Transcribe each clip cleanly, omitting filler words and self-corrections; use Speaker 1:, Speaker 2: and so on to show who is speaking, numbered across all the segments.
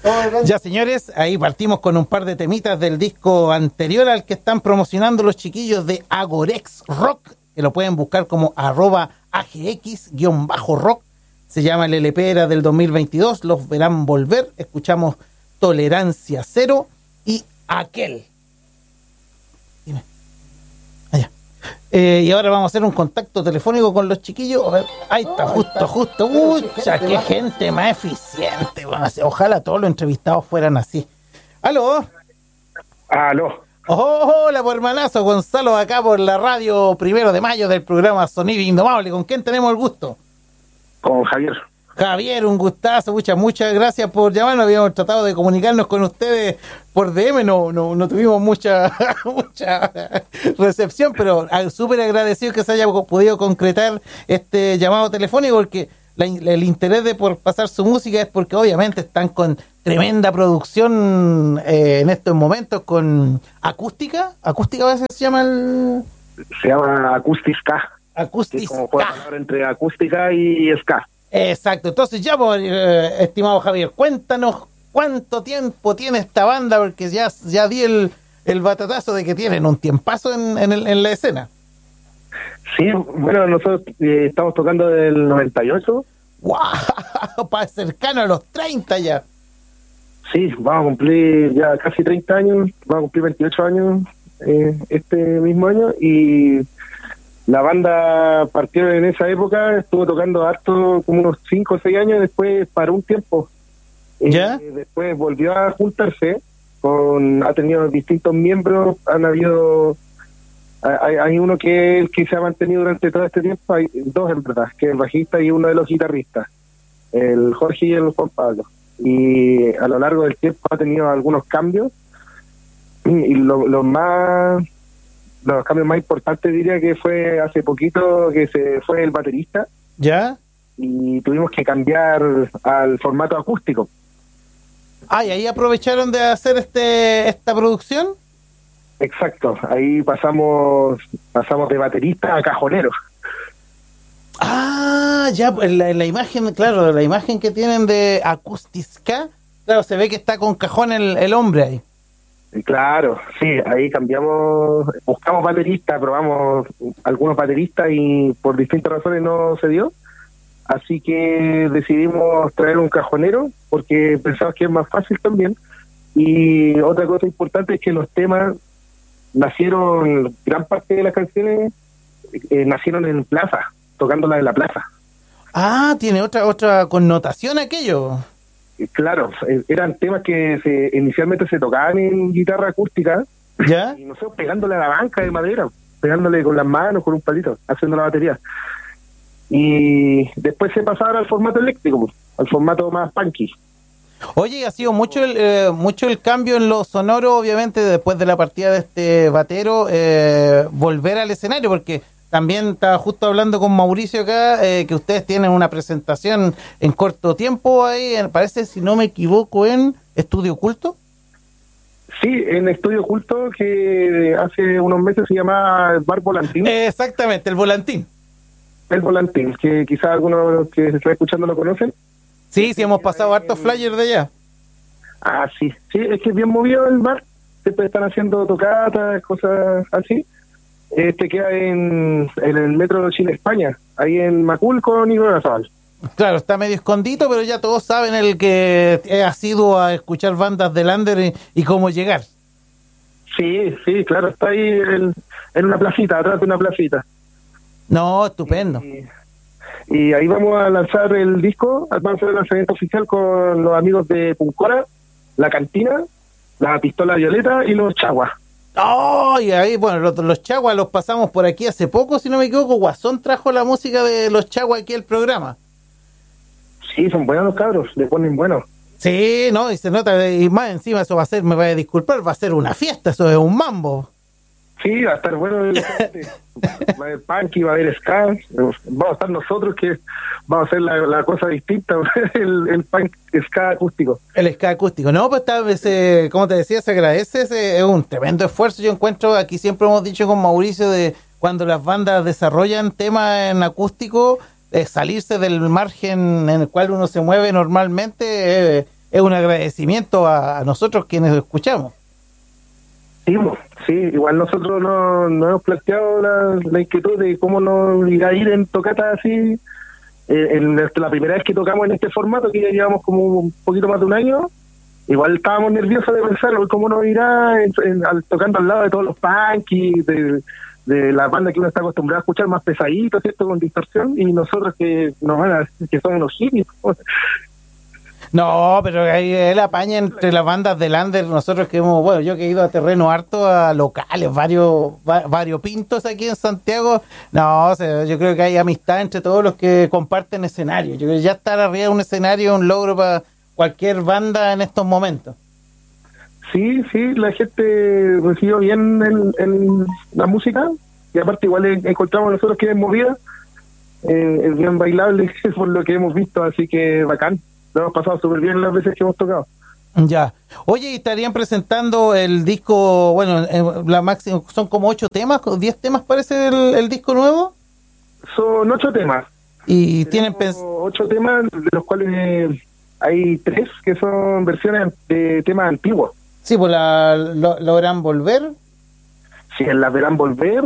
Speaker 1: Ya, señores, ahí partimos con un par de temitas del disco anterior al que están promocionando los chiquillos de Agorex Rock, que lo pueden buscar como @AGX_rock. Se llama el LP, era del 2022, los verán volver. Escuchamos Tolerancia Cero y Aquel. Dime. Allá. Y ahora vamos a hacer un contacto telefónico con los chiquillos. A ver, ahí está, justo. Ucha, qué gente más eficiente. Ojalá todos los entrevistados fueran así. ¿Aló? Hola, por hermanazo, Gonzalo, acá por la radio 1 de mayo del programa Sonido Indomable. ¿Con quién tenemos el gusto?
Speaker 2: Con Javier.
Speaker 1: Javier, un gustazo, muchas gracias por llamarnos. Habíamos tratado de comunicarnos con ustedes por DM, no tuvimos mucha recepción, pero súper agradecido que se haya podido concretar este llamado telefónico, porque el interés de por pasar su música es porque obviamente están con tremenda producción en estos momentos, con acústica a veces se llama
Speaker 2: Se llama Acoustic Ska.
Speaker 1: Acoustic
Speaker 2: Ska. Como fue la palabra entre acústica y ska.
Speaker 1: Exacto, entonces ya, estimado Javier, cuéntanos cuánto tiempo tiene esta banda, porque ya di el batatazo de que tienen un tiempazo en la escena.
Speaker 2: Sí, bueno, nosotros estamos tocando del 98.
Speaker 1: ¡Wow! Para cercano a los 30 ya.
Speaker 2: Sí, vamos a cumplir ya casi 30 años, vamos a cumplir 28 años este mismo año, y la banda partió en esa época, estuvo tocando harto como unos 5 o 6 años, después paró un tiempo.
Speaker 1: ¿Ya?
Speaker 2: Después volvió a juntarse, ha tenido distintos miembros, hay uno que se ha mantenido durante todo este tiempo, hay dos en verdad, que es el bajista y uno de los guitarristas, el Jorge y el Juan Pablo. Y a lo largo del tiempo ha tenido algunos cambios, y los cambios más importantes diría que fue hace poquito que se fue el baterista.
Speaker 1: ¿Ya?
Speaker 2: Y tuvimos que cambiar al formato acústico.
Speaker 1: ¿Y ahí aprovecharon de hacer esta producción?
Speaker 2: Exacto, ahí pasamos de baterista a cajonero.
Speaker 1: Ya, la imagen, claro, la imagen que tienen de Acústica, claro, se ve que está con cajón el hombre ahí.
Speaker 2: Claro, sí, ahí buscamos bateristas, probamos algunos bateristas y por distintas razones no se dio, así que decidimos traer un cajonero porque pensamos que es más fácil también. Y otra cosa importante es que los temas nacieron, gran parte de las canciones nacieron en plaza, tocándolas en la plaza.
Speaker 1: Tiene otra connotación aquello.
Speaker 2: Claro, eran temas que inicialmente se tocaban en guitarra acústica.
Speaker 1: ¿Ya?
Speaker 2: Y nosotros pegándole a la banca de madera, pegándole con las manos, con un palito, haciendo la batería. Y después se pasaron al formato eléctrico, al formato más punky.
Speaker 1: Oye, ha sido mucho el cambio en lo sonoro, obviamente, después de la partida de este batero, volver al escenario, porque también estaba justo hablando con Mauricio acá, que ustedes tienen una presentación en corto tiempo ahí, parece, si no me equivoco, en Estudio Culto.
Speaker 2: Sí, en Estudio Culto, que hace unos meses se llamaba Bar Volantín.
Speaker 1: Exactamente, el Volantín.
Speaker 2: El Volantín, que quizás algunos que se están escuchando lo conocen.
Speaker 1: Sí, hemos pasado hartos flyers de allá.
Speaker 2: Sí, es que es bien movido el bar, siempre están haciendo tocatas, cosas así. Queda en el metro de Chile, España, ahí en Macul con Iberosal.
Speaker 1: Claro, está medio escondido, pero ya todos saben el que ha sido a escuchar bandas de Lander y cómo llegar.
Speaker 2: Sí, claro, está ahí en una placita, atrás de una placita.
Speaker 1: No, estupendo.
Speaker 2: Y ahí vamos a lanzar el disco, vamos a hacer el lanzamiento oficial con los amigos de Puncora, La Cantina, La Pistola Violeta y los Chaguas.
Speaker 1: Y ahí, bueno, los Chaguas los pasamos por aquí hace poco, si no me equivoco. Guasón trajo la música de los Chaguas aquí al programa.
Speaker 2: Sí, son buenos los cabros, le ponen buenos.
Speaker 1: Sí, no, y se nota, y más encima eso va a ser, me va a disculpar, va a ser una fiesta, eso es un mambo.
Speaker 2: Sí, va a estar bueno. Va a haber punky, va a haber ska. Vamos a estar nosotros que vamos a hacer la cosa distinta. el punk ska acústico.
Speaker 1: El ska acústico. No, pues como te decía, se agradece. Es un tremendo esfuerzo. Yo encuentro, aquí siempre hemos dicho con Mauricio, de cuando las bandas desarrollan temas en acústico, salirse del margen en el cual uno se mueve normalmente es es un agradecimiento a nosotros quienes lo escuchamos.
Speaker 2: Sí, sí, igual nosotros no hemos planteado la inquietud de cómo nos irá a ir en tocatas así. La primera vez que tocamos en este formato, que ya llevamos como un poquito más de un año, igual estábamos nerviosos de pensar cómo nos irá tocando al lado de todos los punk y de la banda que uno está acostumbrado a escuchar más pesadito, ¿cierto? Con distorsión, y nosotros que nos van a decir que son unos hippies.
Speaker 1: No, pero ahí él apaña entre las bandas de Lander, nosotros que hemos, bueno, yo que he ido a terreno harto, a locales, varios pintos aquí en Santiago, no, o sea, yo creo que hay amistad entre todos los que comparten escenario. Yo creo que ya estar arriba de un escenario es un logro para cualquier banda en estos momentos.
Speaker 2: Sí, la gente recibió bien la música, y aparte igual encontramos nosotros que es movida, es bien bailable por lo que hemos visto, así que bacán. Lo hemos pasado súper bien las veces que hemos tocado.
Speaker 1: Ya. Oye, ¿y estarían presentando el disco? Bueno, la máxima son como 8 temas, 10 temas parece el disco nuevo.
Speaker 2: Son 8 temas.
Speaker 1: Y tienen
Speaker 2: 8 temas, de los cuales hay 3 que son versiones de temas antiguos.
Speaker 1: Sí, pues logran volver.
Speaker 2: Sí, la verán volver.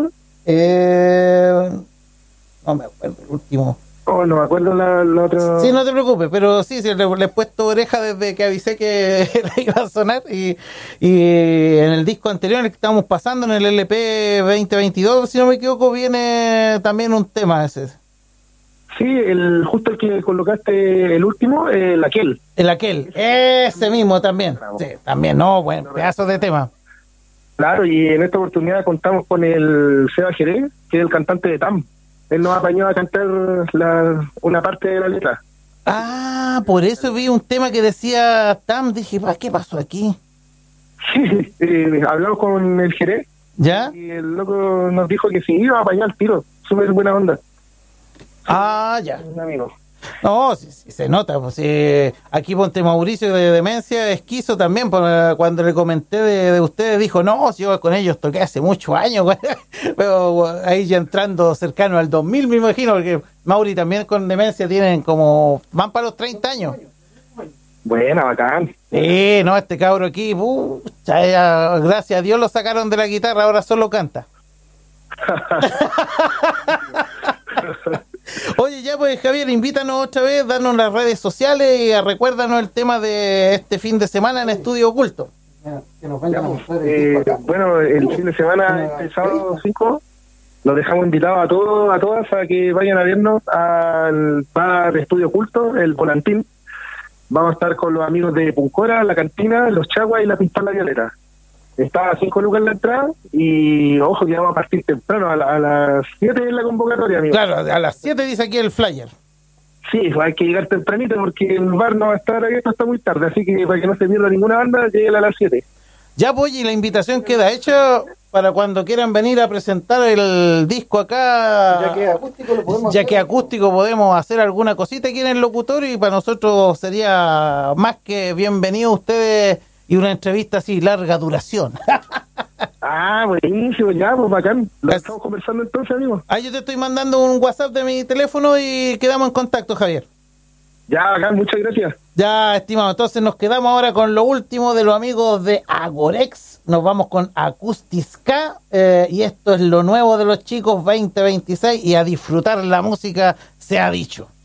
Speaker 1: No me acuerdo el último.
Speaker 2: Oh, no me acuerdo la otra.
Speaker 1: Sí, no te preocupes, pero sí, le he puesto oreja desde que avisé que la iba a sonar, y en el disco anterior, el que estábamos pasando, en el LP 2022, si no me equivoco, viene también un tema ese.
Speaker 2: Sí, justo el que colocaste, el último, el aquel.
Speaker 1: El aquel, ese mismo también. Sí, también, no, bueno, pedazo de tema.
Speaker 2: Claro, y en esta oportunidad contamos con el Seba Jerez, que es el cantante de TAM. Él nos apañó a cantar una parte de la letra.
Speaker 1: Ah, por eso vi un tema que decía TAM, dije, ¿qué pasó aquí?
Speaker 2: Sí, hablamos con el Jerez.
Speaker 1: ¿Ya?
Speaker 2: Y el loco nos dijo que sí, iba a apañar el tiro. Súper buena onda.
Speaker 1: Ah, ya.
Speaker 2: Un amigo.
Speaker 1: No, sí, se nota. Pues, aquí ponte Mauricio de Demencia Esquizo también, cuando le comenté de ustedes, dijo, no, si yo con ellos toqué hace muchos años, pero ahí ya entrando cercano al 2000, me imagino, porque Mauri también con Demencia tienen van para los 30 años.
Speaker 2: Buena, bacán.
Speaker 1: Sí, no, este cabro aquí, gracias a Dios lo sacaron de la guitarra, ahora solo canta. Oye, ya pues Javier, invítanos otra vez, danos las redes sociales y recuérdanos el tema de este fin de semana en Estudio Oculto.
Speaker 2: Bueno, el fin de semana, el sábado 5, los dejamos invitados a todos, a todas, a que vayan a vernos al bar Estudio Oculto, el Volantín. Vamos a estar con los amigos de Puncora, La Cantina, Los Chaguas y La Pistola Violeta. Está a 5 lucas en la entrada, y ojo que vamos a partir temprano, a las 7 en la convocatoria, amigo.
Speaker 1: Claro, a las 7 dice aquí el flyer.
Speaker 2: Sí, hay que llegar tempranito porque el bar no va a estar abierto hasta muy tarde, así que para que no se pierda ninguna banda, lleguen a las 7.
Speaker 1: Ya pues, y la invitación queda hecha para cuando quieran venir a presentar el disco acá. Ya que acústico podemos hacer alguna cosita aquí en el locutorio, y para nosotros sería más que bienvenido ustedes. Y una entrevista así, larga duración.
Speaker 2: Ah, buenísimo, ya, pues bacán. Lo estamos conversando entonces, amigo.
Speaker 1: Yo te estoy mandando un WhatsApp de mi teléfono y quedamos en contacto, Javier.
Speaker 2: Ya, bacán, muchas gracias.
Speaker 1: Ya, estimado. Entonces nos quedamos ahora con lo último de los amigos de Agorex. Nos vamos con Acústica, y esto es lo nuevo de los chicos 2026, y a disfrutar la música, se ha dicho.